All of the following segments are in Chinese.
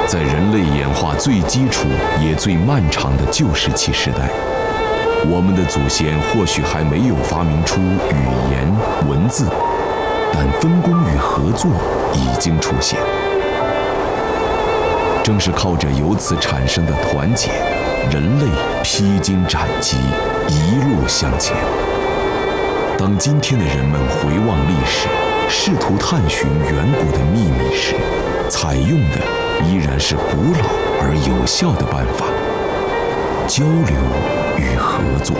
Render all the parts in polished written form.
在人类演化最基础也最漫长的旧石器时代，我们的祖先或许还没有发明出语言、文字，但分工与合作已经出现。正是靠着由此产生的团结，人类披荆斩棘，一路向前。当今天的人们回望历史，试图探寻远古的秘密时，采用的依然是古老而有效的办法：交流与合作。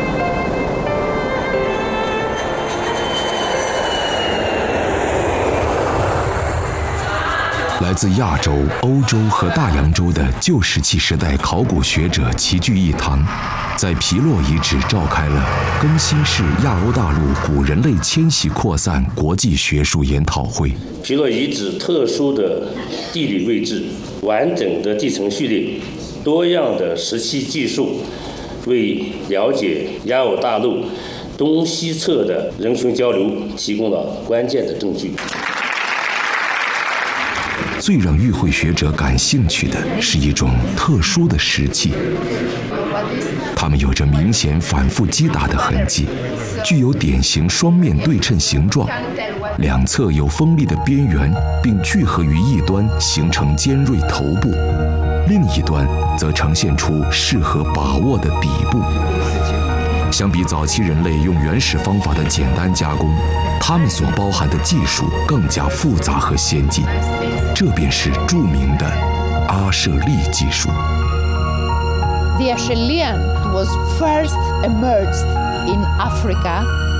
来自亚洲、欧洲和大洋洲的旧石器时代考古学者齐聚一堂，在皮洛遗址召开了更新世亚欧大陆古人类迁徙扩散国际学术研讨会。 皮洛遗址特殊的地理位置、完整的地层序列、多样的石器技术，为了解亚欧大陆东西侧的人群交流提供了关键的证据。 最让与会学者感兴趣的是一种特殊的石器，它们有着明显反复击打的痕迹，具有典型双面对称形状，两侧有锋利的边缘，并聚合于一端形成尖锐头部，另一端则呈现出适合把握的底部。相比早期人类用原始方法的简单加工，它们所包含的技术更加复杂和先进，这便是著名的阿舍利技术。 The Acheulean was first emerged in Africa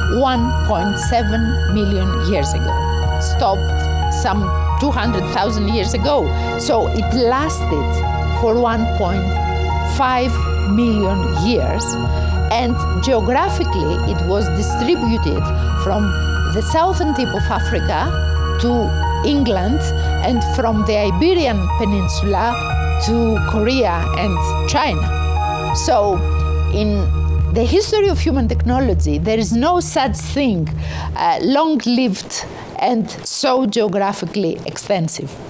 1.7 million years ago, stopped some 200,000 years ago, so it lasted for 1.5 million years. And geographically, it was distributed from the southern tip of Africa to England and from the Iberian Peninsula to Korea and China. So, in the history of human technology, there is no such thing long-lived and so geographically extensive.